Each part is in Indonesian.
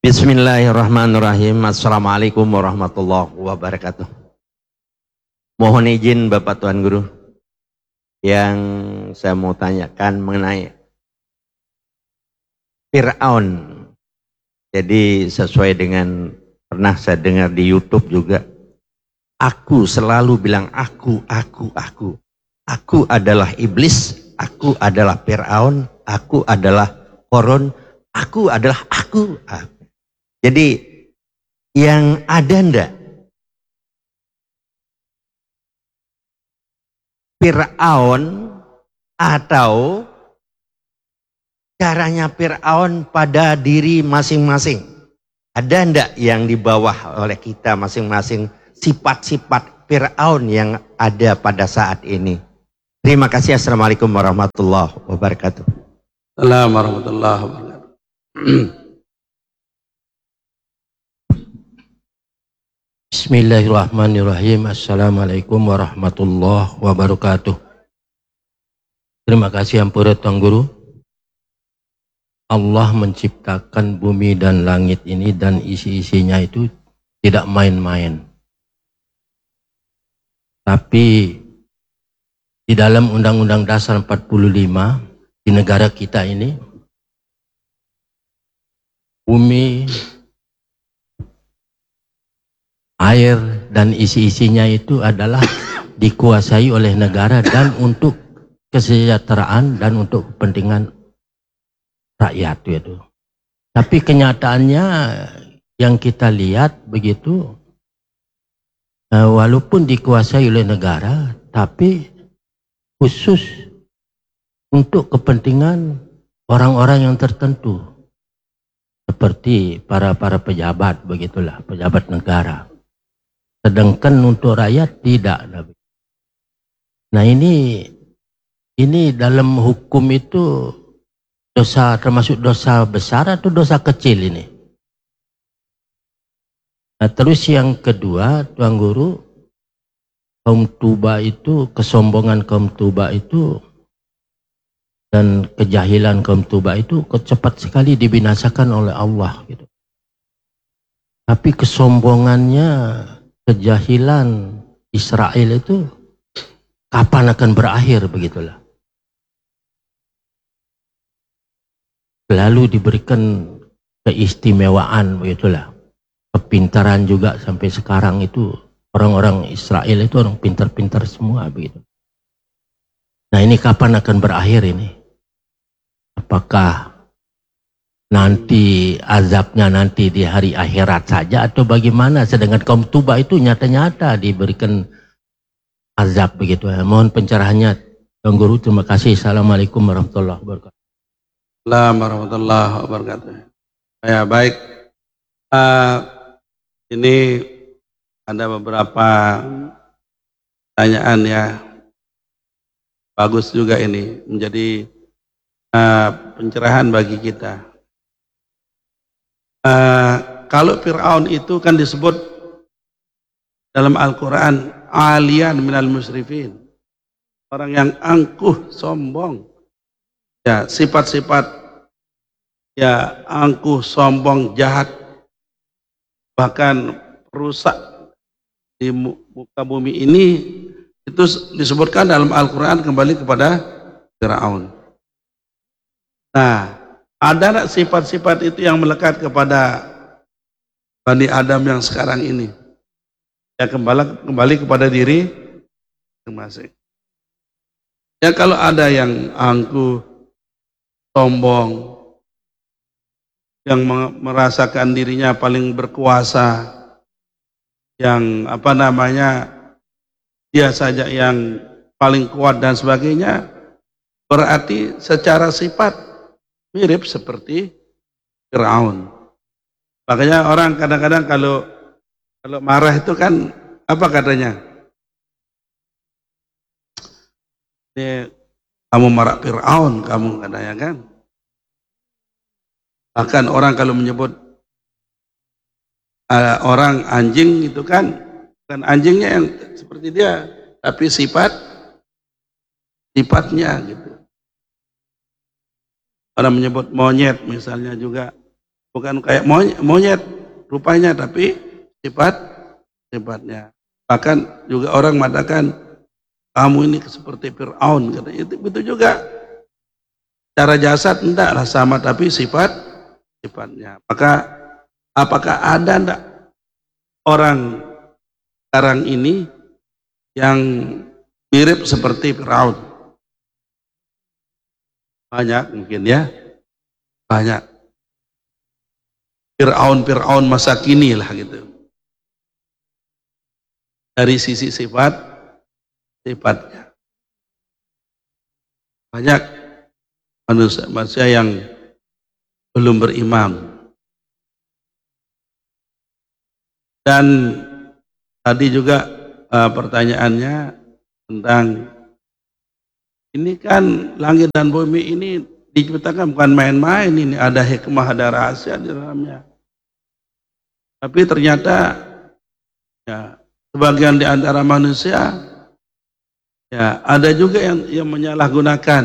Bismillahirrahmanirrahim. Assalamualaikum warahmatullahi wabarakatuh. Mohon izin Bapak Tuan Guru, yang saya mau tanyakan mengenai Fir'aun. Jadi sesuai dengan pernah saya dengar di YouTube juga, aku selalu bilang aku. Aku adalah iblis, aku adalah Fir'aun, aku adalah Korun, aku adalah aku. Jadi yang ada ndak Fir'aun atau caranya Fir'aun pada diri masing-masing? Ada ndak yang di bawah oleh kita masing-masing sifat-sifat Fir'aun yang ada pada saat ini? Terima kasih. Assalamualaikum warahmatullahi wabarakatuh. Assalamualaikum warahmatullahi wabarakatuh. Bismillahirrahmanirrahim. Assalamualaikum warahmatullahi wabarakatuh. Terima kasih Ampura Tuan Guru. Allah menciptakan bumi dan langit ini dan isi-isinya itu tidak main-main. Tapi di dalam Undang-Undang Dasar 45 di negara kita ini, bumi, air dan isi-isinya itu adalah dikuasai oleh negara dan untuk kesejahteraan dan untuk kepentingan rakyat itu. Tapi kenyataannya yang kita lihat begitu, walaupun dikuasai oleh negara, tapi khusus untuk kepentingan orang-orang yang tertentu, seperti para pejabat, begitulah, pejabat negara. Sedangkan untuk rakyat tidak. Nah ini dalam hukum itu dosa, termasuk dosa besar atau dosa kecil ini? Nah terus yang kedua, Tuan Guru, kaum Tuba itu, kesombongan kaum Tuba itu dan kejahilan kaum Tuba itu cepat sekali dibinasakan oleh Allah gitu. Tapi kesombongannya, kejahilan Israel itu kapan akan berakhir, begitulah. Lalu diberikan keistimewaan, begitulah. Kepintaran juga sampai sekarang itu orang-orang Israel itu orang pintar-pintar semua, begitu. Nah ini kapan akan berakhir ini? Apakah nanti azabnya nanti di hari akhirat saja atau bagaimana? Sedangkan kaum Tuba itu nyata-nyata diberikan azab, begitu. Mohon pencerahannya Tuan Guru. Terima kasih. Assalamualaikum warahmatullahi wabarakatuh. Assalamualaikum warahmatullahi wabarakatuh. Ya baik, ini ada beberapa pertanyaan ya, bagus juga ini menjadi pencerahan bagi kita. Kalau Fir'aun itu kan disebut dalam Al-Quran alian minal musrifin, orang yang angkuh, sombong. Ya, sifat-sifat ya angkuh, sombong, jahat, bahkan rusak di muka bumi ini, itu disebutkan dalam Al-Quran kembali kepada Fir'aun. Nah, ada sifat-sifat itu yang melekat kepada Bani Adam yang sekarang ini? Ya kembali kepada diri masing-masing. Ya kalau ada yang angkuh, sombong, yang merasakan dirinya paling berkuasa, yang dia saja yang paling kuat dan sebagainya, berarti secara sifat mirip seperti Fir'aun. Makanya orang kadang-kadang kalau marah itu kan apa katanya? Kamu marah Fir'aun, kamu katanya kan? Bahkan orang kalau menyebut orang anjing itu kan bukan anjingnya yang seperti dia, tapi sifatnya gitu. Orang menyebut monyet misalnya juga bukan kayak monyet rupanya, tapi sifatnya. Bahkan juga orang mengatakan kamu ini seperti Fir'aun, katanya. Itu juga cara jasad tidaklah sama, tapi sifatnya. Maka apakah ada enggak orang sekarang ini yang mirip seperti Fir'aun? Banyak mungkin ya, banyak. Fir'aun masa kini lah gitu. Dari sisi sifatnya. Banyak manusia yang belum beriman. Dan tadi juga pertanyaannya tentang ini kan langit dan bumi ini diciptakan bukan main-main, ini ada hikmah, ada rahasia di dalamnya. Tapi ternyata ya sebagian di antara manusia ya ada juga yang menyalahgunakan,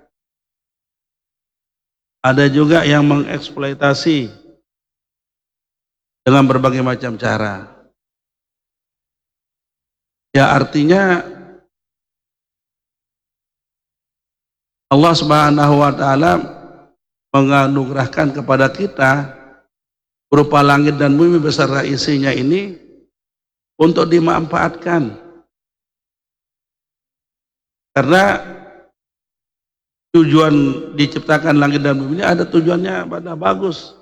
ada juga yang mengeksploitasi dengan berbagai macam cara. Ya artinya Allah Subhanahu wa taala menganugerahkan kepada kita berupa langit dan bumi beserta isinya ini untuk dimanfaatkan. Karena tujuan diciptakan langit dan bumi ini ada tujuannya pada bagus.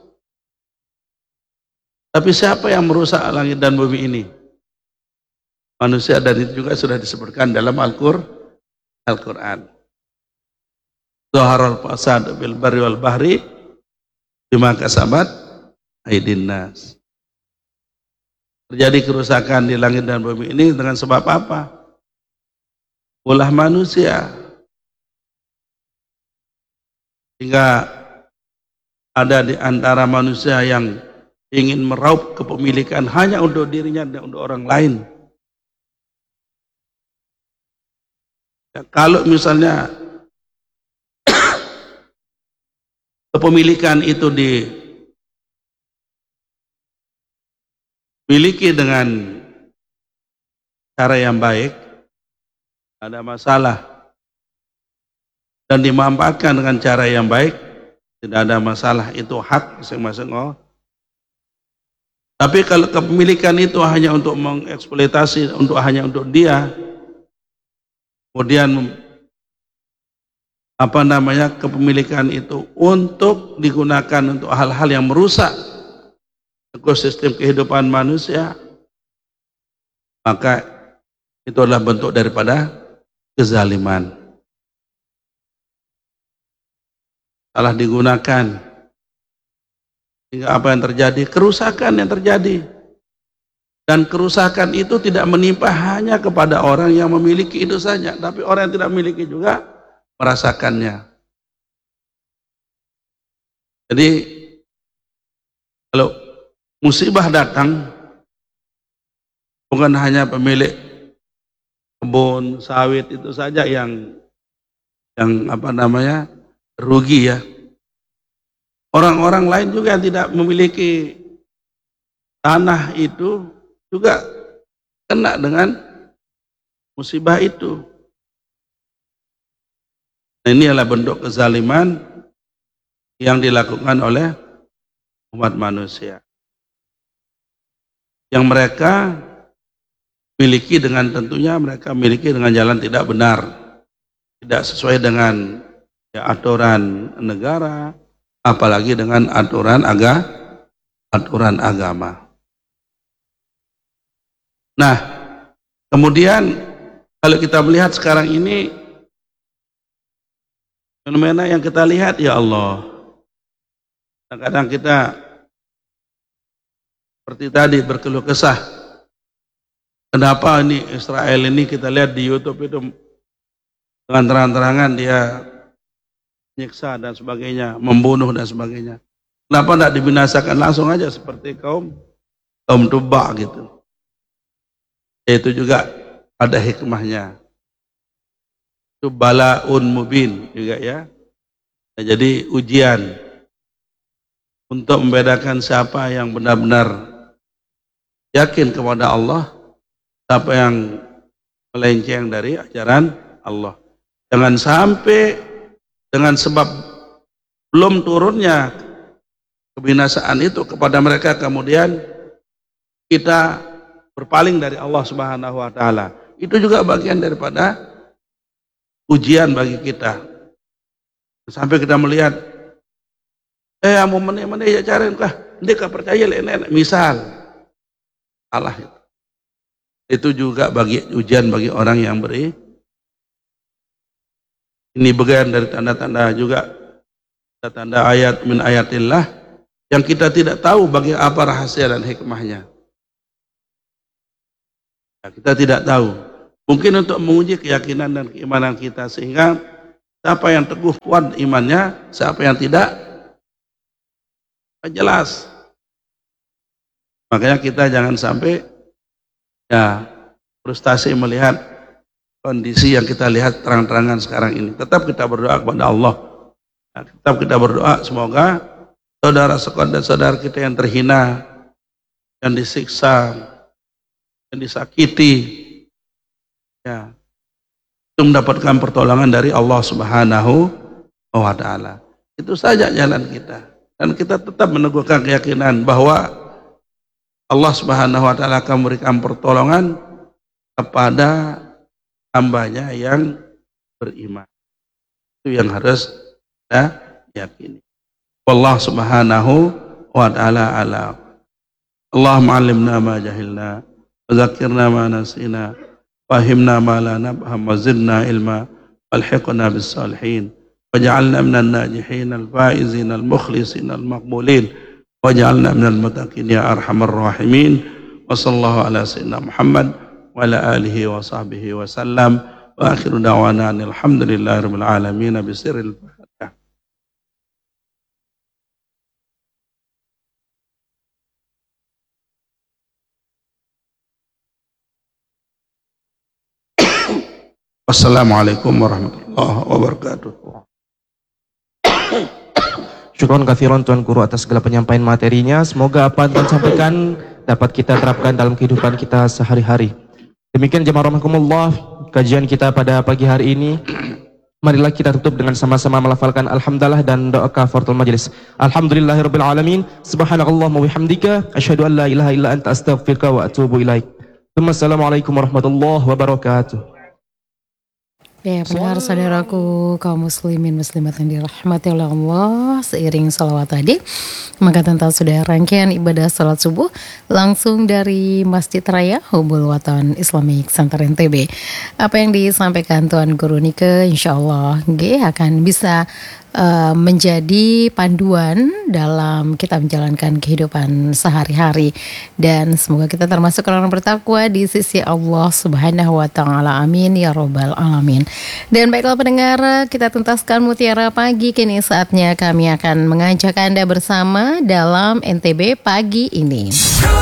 Tapi siapa yang merusak langit dan bumi ini? Manusia, dan itu juga sudah disebutkan dalam Al-Quran. Zaharal fasad bil barri wal bahri bima kasabat aydin nas. Terjadi kerusakan di langit dan bumi ini dengan sebab apa? Ulah manusia. Hingga ada di antara manusia yang ingin meraup kepemilikan hanya untuk dirinya dan untuk orang lain. Ya, kalau misalnya kepemilikan itu dimiliki dengan cara yang baik, ada masalah, dan dimanfaatkan dengan cara yang baik, tidak ada masalah, itu hak masing-masing. Tapi kalau kepemilikan itu hanya untuk mengeksploitasi, hanya untuk dia, kemudian kepemilikan itu untuk digunakan untuk hal-hal yang merusak ekosistem kehidupan manusia, maka itu adalah bentuk daripada kezaliman. Salah digunakan hingga apa yang terjadi? Kerusakan yang terjadi. Dan kerusakan itu tidak menimpa hanya kepada orang yang memiliki itu saja, tapi orang yang tidak memiliki juga merasakannya. Jadi kalau musibah datang, bukan hanya pemilik kebun sawit itu saja yang rugi ya. Orang-orang lain juga yang tidak memiliki tanah itu juga kena dengan musibah itu. Ini adalah bentuk kezaliman yang dilakukan oleh umat manusia, yang mereka miliki dengan tentunya mereka miliki dengan jalan tidak benar, tidak sesuai dengan aturan negara, apalagi dengan aturan agama. Nah, kemudian kalau kita melihat sekarang ini fenomena yang kita lihat, ya Allah, kadang-kadang kita seperti tadi berkeluh kesah, kenapa ini Israel ini kita lihat di YouTube itu dengan terang-terangan dia nyiksa dan sebagainya, membunuh dan sebagainya. Kenapa tidak dibinasakan langsung aja seperti kaum Tubba gitu? Itu juga ada hikmahnya. Itu balaun mubin juga ya. Nah, jadi ujian. untuk membedakan siapa yang benar-benar yakin kepada Allah, siapa yang melenceng dari ajaran Allah. Jangan sampai dengan sebab belum turunnya kebinasaan itu kepada mereka kemudian kita berpaling dari Allah Subhanahu wa taala. Itu juga bagian daripada ujian bagi kita. Sampai kita melihat amo mana ya cari kah dia percaya enak misal salah itu juga bagi ujian bagi orang yang beri. Ini bagian dari tanda-tanda juga, tanda ayat min ayatillah yang kita tidak tahu bagi apa rahasia dan hikmahnya. Ya, kita tidak tahu. Mungkin untuk menguji keyakinan dan keimanan kita sehingga siapa yang teguh kuat imannya, siapa yang tidak jelas. Makanya kita jangan sampai ya frustasi melihat kondisi yang kita lihat terang-terangan sekarang ini. Tetap kita berdoa kepada Allah. Nah, tetap kita berdoa semoga saudara kita yang terhina, yang disiksa, yang disakiti, ya, itu mendapatkan pertolongan dari Allah Subhanahu wa taala. Itu saja jalan kita. Dan kita tetap meneguhkan keyakinan bahwa Allah Subhanahu wa taala akan memberikan pertolongan kepada hambanya yang beriman. Itu yang harus kita yakini. Wallah Subhanahu wa ta'ala alam. Allahumma alimna ma jahilna wa zakirna ma nasina fahimna ma la nabham wa zidna ilma walhiqna bis salihin waj'alna minan najihin al-faizin al-mukhlisin al-maqbulin waj'alna minal muttaqin ya arhamar rahimin wa sallallahu ala sayyidina Muhammad wa ala alihi wa sahbihi wa sallam wa akhiru da'wana alhamdulillahi rabbil alamin bisirril Fatihah. Wassalamualaikum warahmatullahi wabarakatuh. Syukron kathiron Tuan Guru atas segala penyampaian materinya. Semoga apa yang Tuan sampaikan dapat kita terapkan dalam kehidupan kita sehari-hari. Demikian jemaah rahimakumullah kajian kita pada pagi hari ini. Marilah kita tutup dengan sama-sama melafalkan alhamdulillah dan doa kafaratul majelis. Alhamdulillahirabbil alamin. Subhanakallahumma wa bihamdika asyhadu an la ilaha illa anta astaghfiruka wa atubu ilaik. Assalamualaikum warahmatullahi wabarakatuh. Ya, pendengar saudaraku kaum muslimin muslimat yang dirahmati oleh Allah, seiring salawat tadi maka tentu sudah rangkaian ibadah salat subuh langsung dari Masjid Raya Hubul Watan Islamic Center NTB. Apa yang disampaikan Tuan Guru Nike insyaallah akan bisa menjadi panduan dalam kita menjalankan kehidupan sehari-hari, dan semoga kita termasuk orang bertakwa di sisi Allah Subhanahu wa taala. Amin ya robbal alamin. Dan baiklah pendengar, kita tuntaskan Mutiara Pagi. Kini saatnya kami akan mengajak Anda bersama dalam NTB pagi ini.